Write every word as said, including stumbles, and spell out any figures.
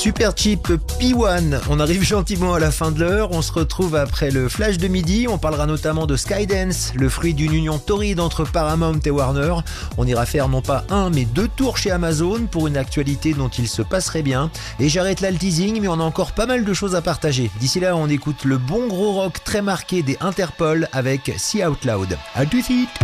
Supercheap P un, on arrive gentiment à la fin de l'heure, on se retrouve après le flash de midi, on parlera notamment de Skydance, le fruit d'une union torride entre Paramount et Warner. On ira faire non pas un mais deux tours chez Amazon pour une actualité dont il se passerait bien. Et j'arrête là le teasing, mais on a encore pas mal de choses à partager. D'ici là, on écoute le bon gros rock très marqué des Interpol avec See Out Loud. À tout de suite.